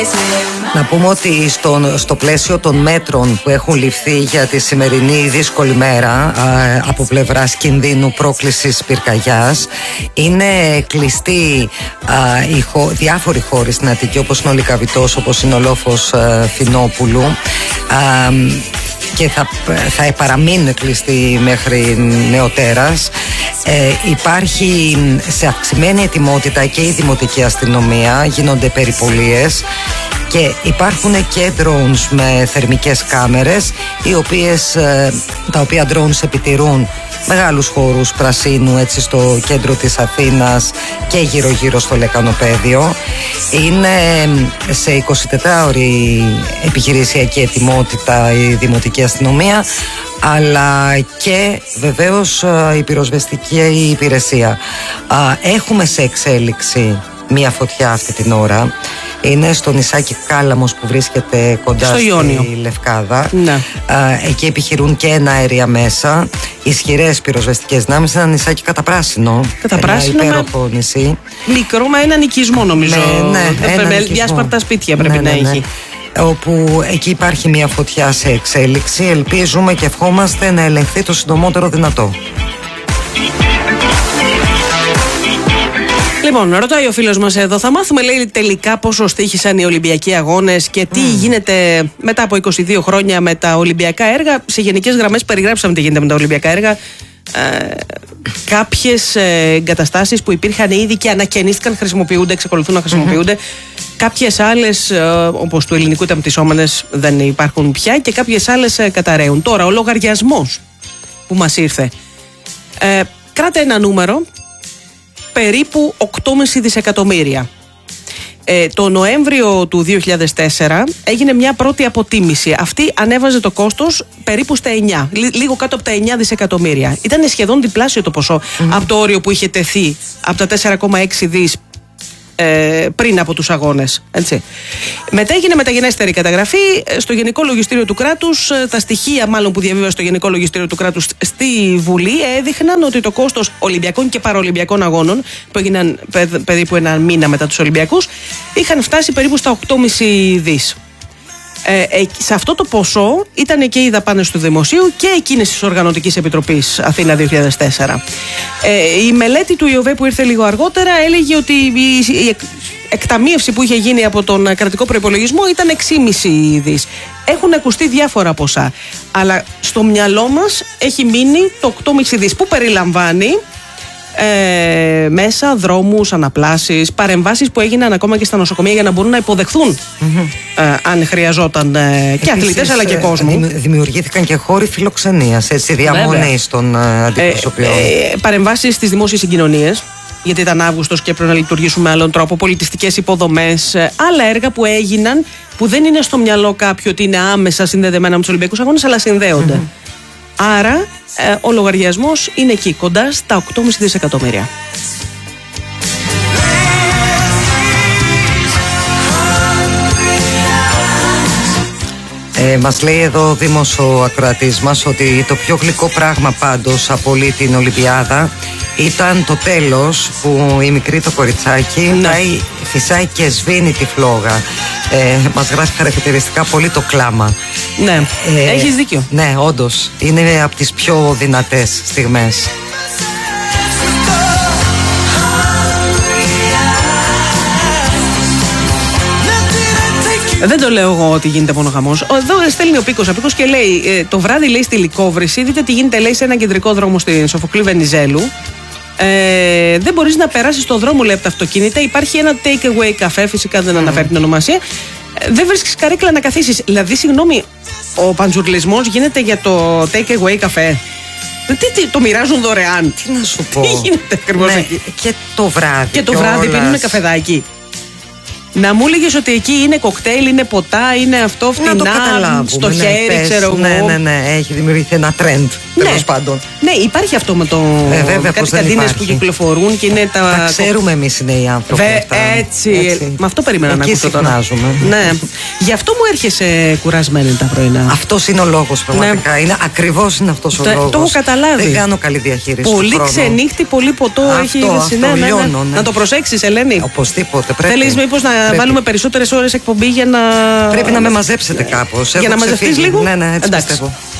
Να πούμε ότι στο πλαίσιο των μέτρων που έχουν ληφθεί για τη σημερινή δύσκολη μέρα από πλευράς κινδύνου πρόκλησης πυρκαγιάς, είναι κλειστοί διάφοροι χώροι στην Αττική, όπως είναι ο Λυκαβητός, όπως είναι ο Λόφος Φινόπουλου, και θα παραμείνουν κλειστοί μέχρι νεοτέρας. Υπάρχει σε αυξημένη ετοιμότητα και η δημοτική αστυνομία, γίνονται περιπολίες και υπάρχουν και drones με θερμικές κάμερες, τα οποία drones επιτηρούν μεγάλους χώρους πρασίνου, έτσι, στο κέντρο της Αθήνας και γύρω-γύρω στο Λεκανοπαίδιο. Είναι σε 24ωρη επιχειρησιακή ετοιμότητα η δημοτική αστυνομία, αλλά και βεβαίως η πυροσβεστική υπηρεσία. Έχουμε σε εξέλιξη μία φωτιά αυτή την ώρα. Είναι στο νησάκι Κάλαμος που βρίσκεται κοντά στη Λευκάδα. Ναι. Εκεί επιχειρούν και ένα αέρια μέσα. Ισχυρές πυροσβεστικές δυνάμεις. Ένα νησάκι καταπράσινο. Ένα υπέροχο νησί. Μικρό, μα ένα νοικισμό νομίζω. Διάσπαρτα σπίτια πρέπει να έχει. Όπου εκεί υπάρχει μια φωτιά σε εξέλιξη. Ελπίζουμε και ευχόμαστε να ελεγχθεί το συντομότερο δυνατό. Λοιπόν, ρωτάει ο φίλος μας εδώ, θα μάθουμε, λέει, τελικά πόσο στοίχησαν οι Ολυμπιακοί Αγώνες και τι γίνεται μετά από 22 χρόνια με τα Ολυμπιακά έργα. Σε γενικές γραμμές περιγράψαμε τι γίνεται με τα Ολυμπιακά έργα. Κάποιες εγκαταστάσεις που υπήρχαν ήδη και ανακαινίστηκαν χρησιμοποιούνται, εξακολουθούν να χρησιμοποιούνται. Κάποιες άλλες, όπως του ελληνικού ταμπτισόμενες, δεν υπάρχουν πια και κάποιες άλλες καταραίουν. Τώρα, ο λογαριασμός που μας ήρθε. Κράτε ένα νούμερο. Περίπου 8,5 δισεκατομμύρια. Το Νοέμβριο του 2004 έγινε μια πρώτη αποτίμηση. Αυτή ανέβαζε το κόστος περίπου στα 9, λίγο κάτω από τα 9 δισεκατομμύρια. Ήταν σχεδόν διπλάσιο το ποσό από το όριο που είχε τεθεί, από τα 4,6 δις πριν από τους αγώνες. Έτσι. Μετά έγινε μεταγενέστερη καταγραφή στο Γενικό Λογιστήριο του Κράτους. Τα στοιχεία μάλλον που διαβίβασε στο Γενικό Λογιστήριο του Κράτους στη Βουλή έδειχναν ότι το κόστος Ολυμπιακών και Παραολυμπιακών Αγώνων, που έγιναν περίπου ένα μήνα μετά τους Ολυμπιακούς, είχαν φτάσει περίπου στα 8,5 δις. Σε αυτό το ποσό ήταν και οι δαπάνες του Δημοσίου και εκείνες της Οργανωτικής Επιτροπής Αθήνα 2004. Η μελέτη του ΙΟΒΕ που ήρθε λίγο αργότερα έλεγε ότι η εκταμείευση που είχε γίνει από τον κρατικό προϋπολογισμό ήταν 6,5 δις. Έχουν ακουστεί διάφορα ποσά, αλλά στο μυαλό μας έχει μείνει το 8,5 δις που περιλαμβάνει μέσα δρόμους, αναπλάσεις, παρεμβάσεις που έγιναν ακόμα και στα νοσοκομεία για να μπορούν να υποδεχθούν αν χρειαζόταν και αθλητές αλλά και κόσμο. Δημιουργήθηκαν και χώροι φιλοξενίας, έτσι, διαμονής των αντιπροσωπιών. Παρεμβάσεις στις δημόσιες συγκοινωνίες, γιατί ήταν Αύγουστος και πρέπει να λειτουργήσουν με άλλον τρόπο, πολιτιστικές υποδομές, άλλα έργα που έγιναν που δεν είναι στο μυαλό κάποιου ότι είναι άμεσα συνδεδεμένα με τους Ολυμπιακούς Αγώνες, αλλά συνδέονται. Άρα ο λογαριασμός είναι εκεί, κοντά στα 8,5 δισεκατομμύρια. Μας λέει εδώ ο Δήμος ο ακροατής μας ότι το πιο γλυκό πράγμα πάντως από όλη την Ολυμπιάδα ήταν το τέλος που η μικρή το κοριτσάκι φυσάει και σβήνει τη φλόγα. Μας γράφει χαρακτηριστικά πολύ το κλάμα. Ναι, έχεις δίκιο. Ναι, όντως, είναι από τις πιο δυνατές στιγμές. Δεν το λέω εγώ ότι γίνεται μόνο χαμός. Εδώ στέλνει ο Πίκος και λέει: το βράδυ, λέει, στη Λυκόβρηση, δείτε τι γίνεται, λέει, σε ένα κεντρικό δρόμο στην Σοφοκλή Βενιζέλου. Δεν μπορείς να περάσεις το δρόμο, λέει, από τα αυτοκίνητα. Υπάρχει ένα take away καφέ, φυσικά δεν αναφέρει την ονομασία. Δεν βρίσκεις καρέκλα να καθίσεις. Δηλαδή, συγγνώμη, ο παντζουρλισμός γίνεται για το take away καφέ. Τι το μοιράζουν δωρεάν. Τι να σου πω. Τι γίνεται ακριβώς εκεί. Και το βράδυ. Και το βράδυ πίνουν καφεδάκι. Να μου έλεγες ότι εκεί είναι κοκτέιλ, είναι ποτά, είναι αυτό φτηνά, στο χέρι, ξέρω εγώ. Ναι, έχει δημιουργηθεί ένα trend, τέλος πάντων. Ναι, υπάρχει αυτό με το. Κάτι καντίνες που κυκλοφορούν και είναι τα. Τα ξέρουμε εμείς είναι οι άνθρωποι. Έτσι. Με αυτό περίμενα να ακούσω τώρα. Ναι. Γι' αυτό μου έρχεσαι κουρασμένη τα πρωινά. Αυτός είναι ο λόγος πραγματικά. Ακριβώς είναι αυτός ο λόγος. Το έχω καταλάβει. Δεν κάνω καλή διαχείριση. Πολύ ξενύχτη, πολύ ποτό έχει η. Να το προσέξεις, Ελένη. Οπωσδήποτε πρέπει. Θέλεις μήπως να βάλουμε περισσότερες ώρες εκπομπή για να. Πρέπει να με μαζέψετε κάπως. Για να μαζευτείς λίγο. Ναι, έτσι εντάξει. πιστεύω.